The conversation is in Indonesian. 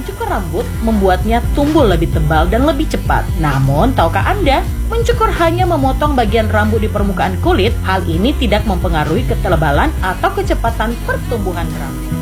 mencukur rambut membuatnya tumbuh lebih tebal dan lebih cepat. Namun, tahukah Anda, mencukur hanya memotong bagian rambut di permukaan kulit, hal ini tidak mempengaruhi ketebalan atau kecepatan pertumbuhan rambut.